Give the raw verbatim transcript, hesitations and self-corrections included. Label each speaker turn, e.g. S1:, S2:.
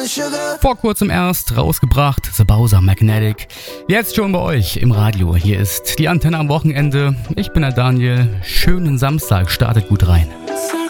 S1: Vor kurzem erst rausgebracht, The Bowser Magnetic. Jetzt schon bei euch im Radio. Hier ist die Antenne am Wochenende. Ich bin der Daniel. Schönen Samstag, startet gut rein.
S2: Sag